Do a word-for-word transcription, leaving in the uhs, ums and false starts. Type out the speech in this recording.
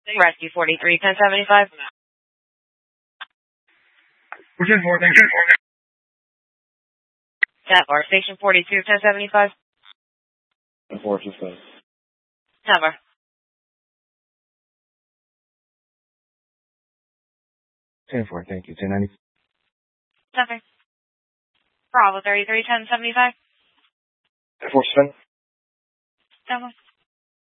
Rescue forty-three, ten seventy-five. We're ten four, thank you. Tower, Station forty-two, ten seventy-five. ten four, just five. Tower. ten four, thank you. ten ninety. Nothing. Bravo thirty-three, ten seventy-five. ten four, seven. Tower.